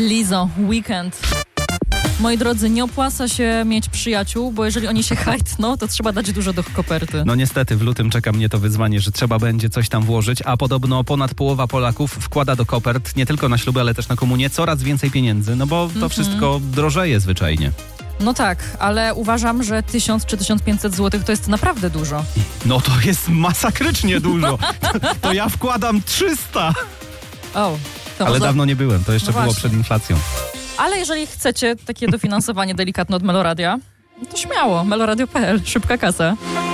Lizzo, Weekend. Moi drodzy, nie opłaca się mieć przyjaciół, bo jeżeli oni się hajtną, to trzeba dać dużo do koperty. No niestety, w lutym czeka mnie to wyzwanie, że trzeba będzie coś tam włożyć, a podobno ponad połowa Polaków wkłada do kopert, nie tylko na śluby, ale też na komunię, coraz więcej pieniędzy, no bo to wszystko drożeje zwyczajnie. No tak, ale uważam, że 1000 czy 1500 zł to jest naprawdę dużo. No to jest masakrycznie dużo. To ja wkładam 300. O, to Ale może... dawno nie byłem, to jeszcze No było właśnie. przed inflacją. Ale jeżeli chcecie takie dofinansowanie delikatne od Meloradia, to śmiało, meloradio.pl, szybka kasa.